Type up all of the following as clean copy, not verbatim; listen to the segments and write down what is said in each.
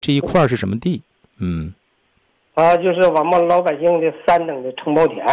这一块是什么地？ 它就是我们老百姓的3等的承包田。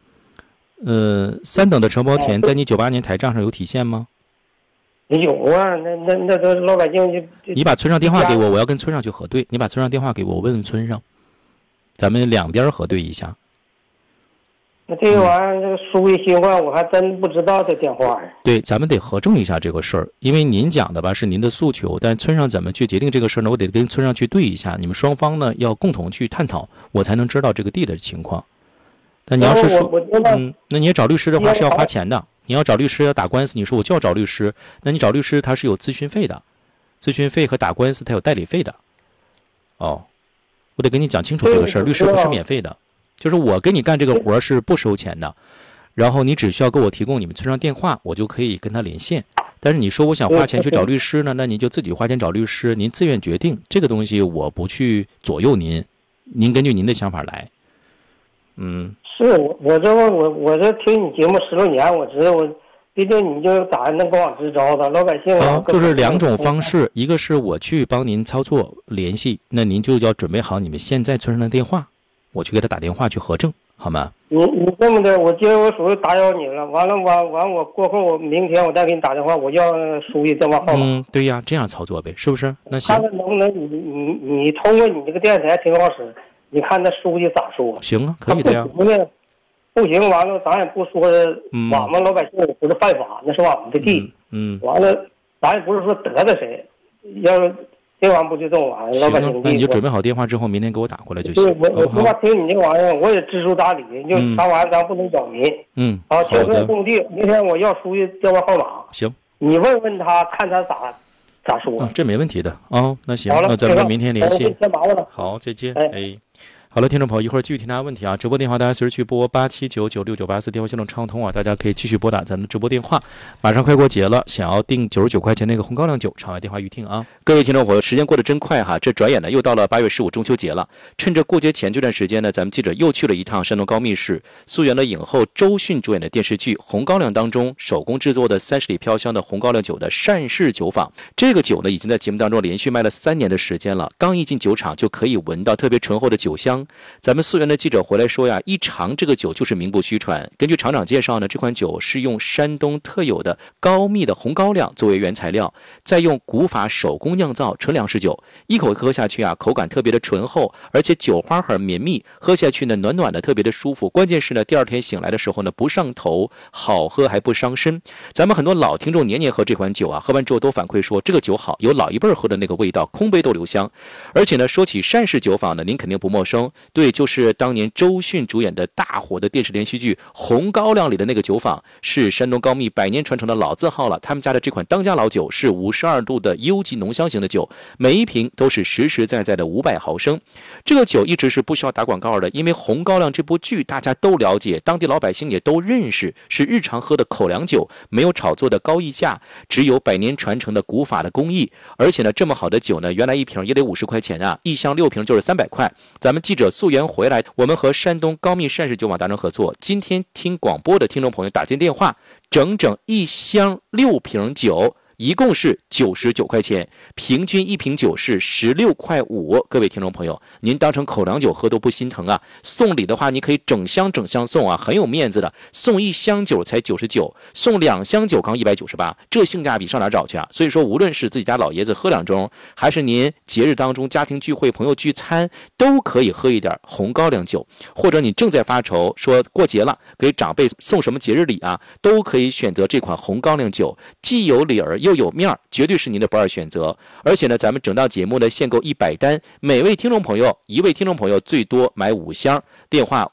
3等的承包田在你98年台账上有体现吗？ 有啊，那都老百姓就你把村上电话给我，我要跟村上去核对。你把村上电话给我，我问问村上，咱们两边核对一下。 那这个玩意儿，这个书记习惯，我还真不知道这电话呀。 对，咱们得核证一下这个事儿，因为您讲的吧是您的诉求，但村上怎么去决定这个事儿呢？我得跟村上去对一下，你们双方呢要共同去探讨，我才能知道这个地的情况。但你要是说，那你也找律师的话是要花钱的。你要找律师要打官司，你说我就要找律师，那你找律师他是有咨询费的，咨询费和打官司他有代理费的。我得跟你讲清楚这个事儿，律师不是免费的，就是我给你干这个活是不收钱的，然后你只需要给我提供你们村上电话，我就可以跟他连线。但是你说我想花钱去找律师呢，那您就自己花钱找律师，您自愿决定这个东西，我不去左右您，您根据您的想法来。 是我这听你节目10多年，我知道毕竟你就咋能光网支招的老百姓就是2种方式，一个是我去帮您操作联系，那您就要准备好你们现在村上的电话，我去给他打电话去核证，好吗？ 你这么的，我今儿我属于打扰你了，完我过后我明天我再给你打电话，我要书记电话号码。对呀，这样操作呗，是不是？那行。 看看能不能你通过你这个电台挺好使。你看那书记咋说？ 行啊，可以的呀。 不行，完了咱也不说我们老百姓也不是犯法，那是我们的地。完了，咱也不是说得罪谁，要是这玩意不就这么玩意儿？老百姓的地。 那你就准备好电话之后，明天给我打过来就行。 对，我他妈听你这玩意儿，我也知书达理，就啥玩意儿咱不能扰民。好，请问种地，明天我要书记电话号码。 行。你问问他，看他咋说。 这没问题的那行，那咱们明天联系。 先麻烦了。 好，再见。好了，听众朋友，一会儿继续听大家问题啊！直播电话大家随时去拨87996984电话系统畅通啊，大家可以继续拨打咱们的直播电话。马上快过节了，想要订99块钱那个红高粱酒，场外电话预订啊！各位听众朋友，时间过得真快哈，这转眼呢又到了8月15中秋节了。趁着过节前这段时间呢，咱们记者又去了一趟山东高密市，溯源了影后周迅主演的电视剧《红高粱》当中手工制作的30里飘香的红高粱酒的单氏酒坊。这个酒呢，已经在节目当中连续卖了3年的时间了，刚一进酒厂就可以闻到特别醇厚的酒香。咱们溯源的记者回来说呀，一尝这个酒就是名不虚传。根据厂长介绍呢，这款酒是用山东特有的高密的红高粱作为原材料，再用古法手工酿造纯粮食酒。一口喝下去啊，口感特别的醇厚，而且酒花很绵密，喝下去呢暖暖的，特别的舒服。关键是呢，第2天醒来的时候呢不上头，好喝还不伤身。咱们很多老听众年年喝这款酒啊，喝完之后都反馈说这个酒好，有老一辈喝的那个味道，空杯都留香。而且呢，说起单氏酒坊呢，您肯定不陌生。对，就是当年周迅主演的大火的电视连续剧《红高粱》里的那个酒坊，是山东高密100年传承的老字号了。他们家的这款当家老酒是52度的优级浓香型的酒，每一瓶都是实实在在的500毫升。这个酒一直是不需要打广告的，因为《红高粱》这部剧大家都了解，当地老百姓也都认识，是日常喝的口粮酒，没有炒作的高溢价，只有100年传承的古法的工艺。而且呢，这么好的酒呢，原来一瓶也得50块钱啊，一箱6瓶就是300块。咱们记者溯源回来，我们和山东高密单氏酒坊达成合作，今天听广播的听众朋友打进电话，整整一箱6瓶酒，一共是99块钱，平均一瓶酒是16块5。各位听众朋友，您当成口粮酒喝都不心疼啊！送礼的话，你可以整箱送啊，很有面子的。送1箱酒才99，送2箱酒刚198，这性价比上哪找去啊？所以说，无论是自己家老爷子喝2盅，还是您节日当中家庭聚会、朋友聚餐，都可以喝一点红高粱酒。或者你正在发愁，说过节了，给长辈送什么节日礼啊，都可以选择这款红高粱酒，既有理儿又有面儿，绝对是您的不二选择。而且呢，咱们整档节目呢限购100单，每位听众朋友1位听众朋友最多买5箱。电话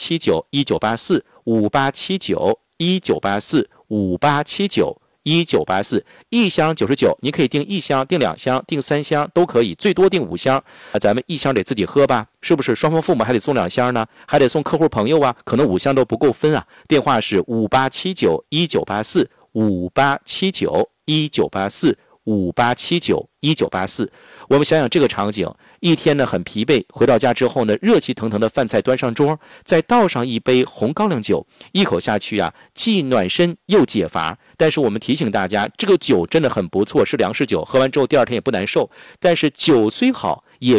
587919845879198458791984，一箱99，你可以订1箱、订2箱、订3箱都可以，最多订5箱。咱们1箱得自己喝吧，是不是？双方父母还得送2箱呢，还得送客户朋友啊，可能5箱都不够分啊。电话是587919845879198458791984。我们想想这个场景，一天呢很疲惫，回到家之后呢，热气腾腾的饭菜端上桌，再倒上一杯红高粱酒，一口下去啊，既暖身又解乏。但是我们提醒大家，这个酒真的很不错，是粮食酒，喝完之后第2天也不难受。但是酒虽好，